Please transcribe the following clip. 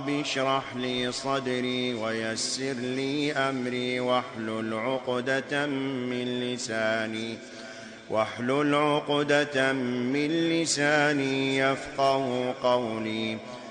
رب اشرح لي صدري ويسر لي أمري واحلل عقدة من لساني يفقه قولي.